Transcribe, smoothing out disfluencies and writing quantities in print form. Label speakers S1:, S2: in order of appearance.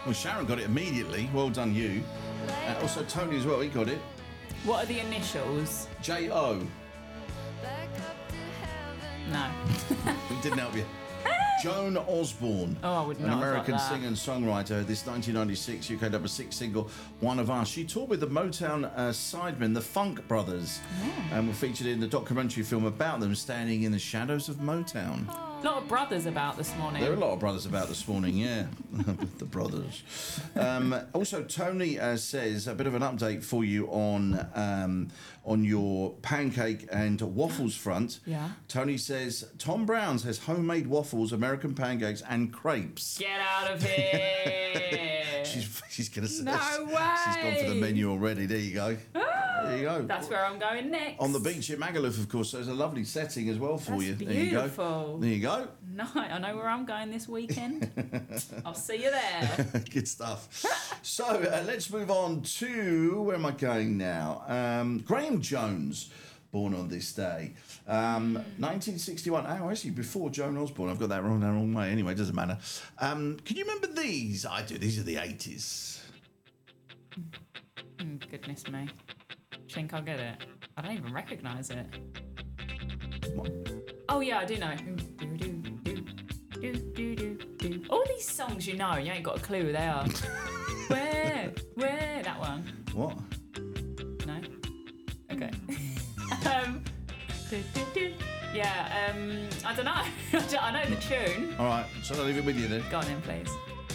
S1: Well, Sharon got it immediately. Well done, you. Also, Tony as well. He got it.
S2: What are the initials?
S1: J.O.
S2: No.
S1: We didn't help you. Joan Osborne.
S2: Oh, I would not
S1: an
S2: have got
S1: American
S2: that.
S1: singer and songwriter. This 1996 UK #6 single, One of Us. She toured with the Motown sidemen, the Funk Brothers, and were featured in the documentary film about them, standing in the shadows of Motown.
S2: A lot of brothers about this morning.
S1: There are a lot of brothers about this morning, yeah. The brothers. Also, Tony says a bit of an update for you on your pancake and waffles front.
S2: Yeah.
S1: Tony says Tom Brown's has homemade waffles, American pancakes, and crepes.
S2: Get out of here!
S1: She's going to say
S2: No
S1: She's gone for the
S2: way!
S1: menu already. There you go. There you go.
S2: That's where I'm going next.
S1: On the beach at Magaluf, of course, there's a lovely setting as well for
S2: That's
S1: you.
S2: beautiful.
S1: There you go.
S2: No, I know where I'm going this weekend. I'll see you there.
S1: Good stuff. So let's move on to, where am I going now? Graham Jones, born on this day. 1961. Oh, actually, before Joan Osborne. I've got that wrong way. Anyway, it doesn't matter. Can you remember these? I do. These are the 80s.
S2: Goodness me. Think I'll get it? I don't even recognise it.
S1: What?
S2: Oh yeah, I do know. All these songs you know, you ain't got a clue who they are. Where? That one.
S1: What?
S2: No? Okay. Yeah, I don't know. I know the tune.
S1: All right, so I'll leave it with you then.
S2: Go on in, please.